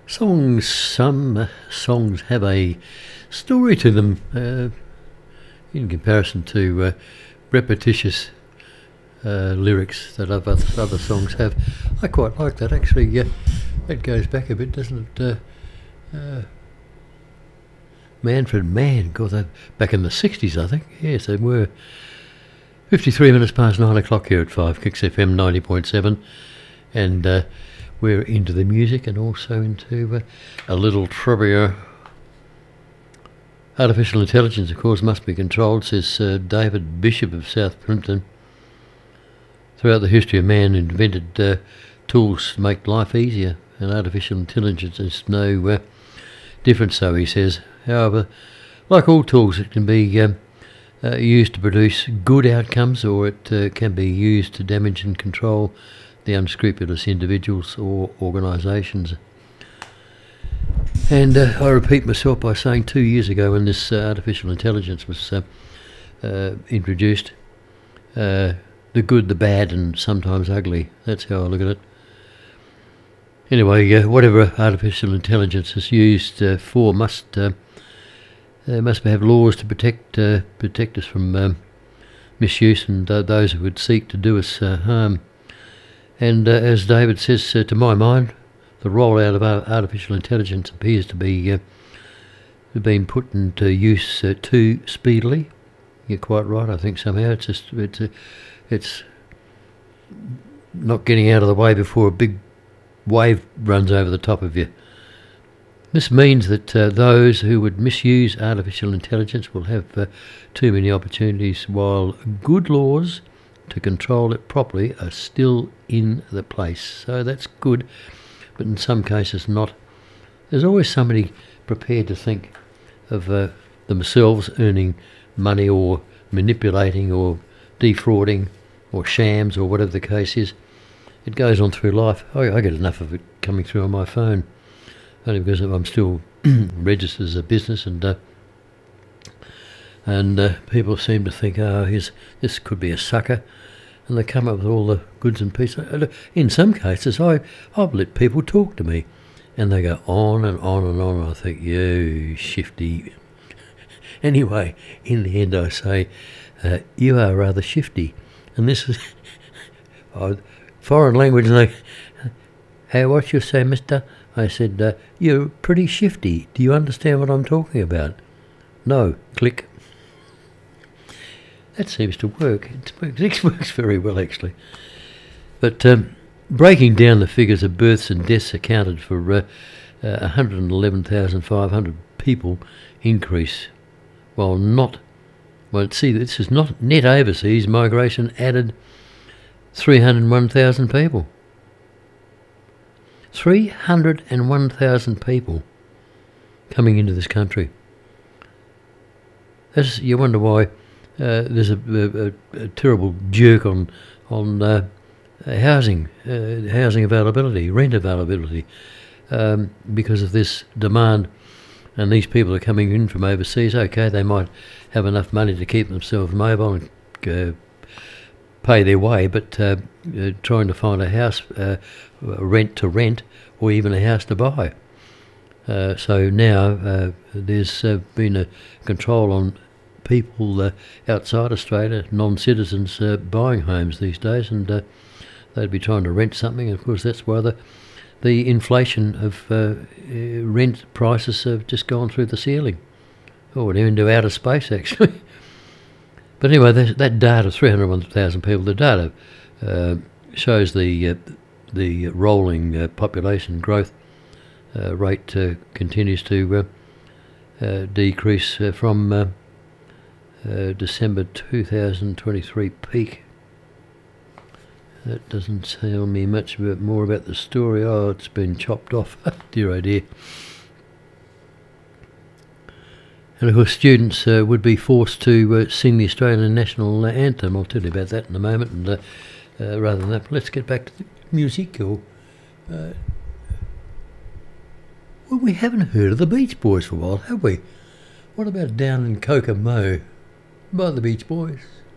Some songs have a story to them in comparison to repetitious lyrics that other songs have. I quite like that actually. It goes back a bit, doesn't it? Manfred Mann, God, that back in the 60s, I think. Yes, they were. 53 minutes past 9 o'clock here at 5 Kicks FM 90.7, and we're into the music and also into a little trivia. Artificial intelligence, of course, must be controlled, says David Bishop of South Plimpton. Throughout the history of man invented tools to make life easier, and artificial intelligence is no different, so he says. However, like all tools, it can be used to produce good outcomes, or it can be used to damage and control the unscrupulous individuals or organisations. And I repeat myself by saying 2 years ago when this artificial intelligence was introduced, the good, the bad and sometimes ugly, that's how I look at it. Anyway, whatever artificial intelligence is used for must have laws to protect us from misuse and those who would seek to do us harm. And as David says, to my mind, the rollout of artificial intelligence appears to be being put into use too speedily. You're quite right. I think somehow it's not getting out of the way before a big wave runs over the top of you. This means that those who would misuse artificial intelligence will have too many opportunities, while good laws to control it properly are still in the place. So that's good, but in some cases not. There's always somebody prepared to think of themselves earning money or manipulating or defrauding or shams or whatever the case is. It goes on through life. I get enough of it coming through on my phone, only because I'm still registered as a business, and people seem to think, this could be a sucker, and they come up with all the goods and pieces. In some cases, I've let people talk to me, and they go on and on and on, and I think, you shifty. Anyway, in the end I say, you are rather shifty, and this is foreign language, and they, hey, what you say, mister? I said, you're pretty shifty. Do you understand what I'm talking about? No. Click. That seems to work. It works very well, actually. But breaking down the figures of births and deaths accounted for 111,500 people increase, see, this is not net overseas migration added 301,000 people. 301,000 people coming into this country. You wonder why there's a terrible jerk on housing availability, rent availability, because of this demand. And these people are coming in from overseas. Okay, they might have enough money to keep themselves mobile and pay their way, but trying to find a house rent to rent, or even a house to buy. So now there's been a control on people outside Australia, non-citizens, buying homes these days, and they'd be trying to rent something. Of course, that's why the inflation of rent prices have just gone through the ceiling, or into outer space actually. But anyway, that data, 301,000 people, the data shows the rolling population growth rate continues to decrease from December 2023 peak. That doesn't tell me much more about the story. Oh, it's been chopped off. Dear oh dear. And of course students would be forced to sing the Australian national anthem. I'll tell you about that in a moment. And rather than that, let's get back to the music. Well, we haven't heard of the Beach Boys for a while, have we? What about Down in Kokomo by the Beach Boys?